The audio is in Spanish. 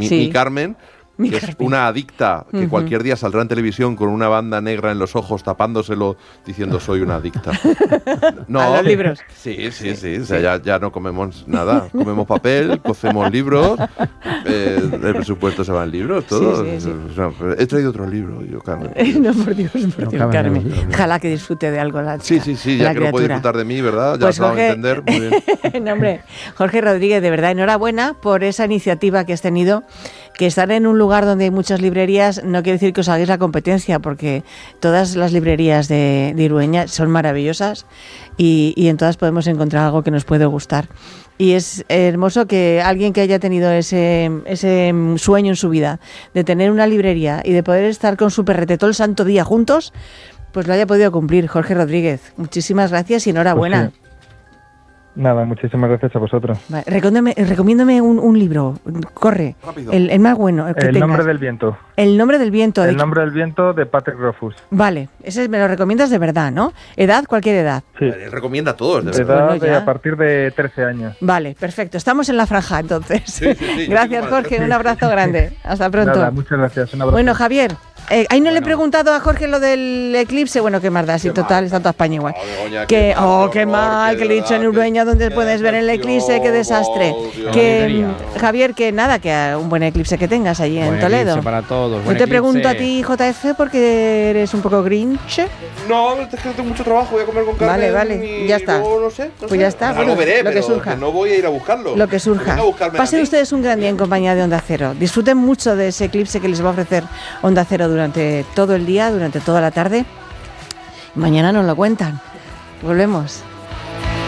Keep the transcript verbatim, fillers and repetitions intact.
Mi, Sí. mi Carmen, Mi que Carmen. es una adicta que Ujú. cualquier día saldrá en televisión con una banda negra en los ojos, tapándoselo, diciendo soy una adicta. A los libros. Sí, sí, sí. O sea, ya, ya no comemos nada. Comemos papel, cocemos libros, eh, el presupuesto se va en libros, todo. Sí, sí, sí. O sea, he traído otro libro, yo, Carmen. No, por Dios, por No Dios, cabe Carmen. en el- Ojalá que disfrute de algo la Sí, chica, sí, sí, la ya que no puede criatura. disfrutar de mí, ¿verdad? Ya Pues se lo va a Jorge- entender. Muy bien. No, hombre, Jorge Rodríguez, de verdad, enhorabuena por esa iniciativa que has tenido, que estar en un lugar donde hay muchas librerías no quiere decir que os hagáis la competencia, porque todas las librerías de, de Irueña son maravillosas y, y en todas podemos encontrar algo que nos puede gustar. Y es hermoso que alguien que haya tenido ese, ese sueño en su vida de tener una librería y de poder estar con su perrete todo el santo día juntos, pues lo haya podido cumplir. Jorge Rodríguez, muchísimas gracias y enhorabuena. Pues sí. Nada, muchísimas gracias a vosotros. Vale, recomiéndame, recomiéndame un, un libro, corre, Rápido. el, el más bueno. El, que El tengas. nombre del viento. El nombre del viento. de- El nombre del viento de Patrick Rothfuss. Vale, ese me lo recomiendas de verdad, ¿no? ¿Edad? Cualquier edad. Sí. Vale, recomienda a todos, de De verdad. edad Bueno, de ya. a partir de trece años. Vale, perfecto. Estamos en la franja entonces. Sí, sí, sí, yo Gracias, tengo Jorge. para- Un abrazo grande. Hasta pronto. Nada, muchas gracias. Un abrazo. Bueno, Javier, eh, ahí no le he Bueno. preguntado a Jorge lo del eclipse. Bueno, qué más da, si Qué total mal. está toda España igual. Oh, Begoña, Que, qué mal, oh, qué qué horror, mal, qué que le he dicho en verdad, Urueña qué- donde qué puedes ver el eclipse, qué desastre. Oh, Dios. Que, Librería. Javier, que nada, que a un buen eclipse que tengas allí en Buen Toledo. eclipse para todos. Yo buen te pregunto a eclipse. ti, J F, porque eres un poco grinch. No, es que tengo mucho trabajo, voy a comer con Vale, Carmen. vale, y ya está. luego no sé, no Pues sé. ya está, Algo bueno, veré, lo que pero surja. que no voy a ir a buscarlo. Lo que surja. venga a buscarme a Pasen mí. ustedes un gran día en compañía de Onda Cero. Disfruten mucho de ese eclipse que les va a ofrecer Onda Cero durante todo el día, durante toda la tarde. Mañana nos lo cuentan. Volvemos.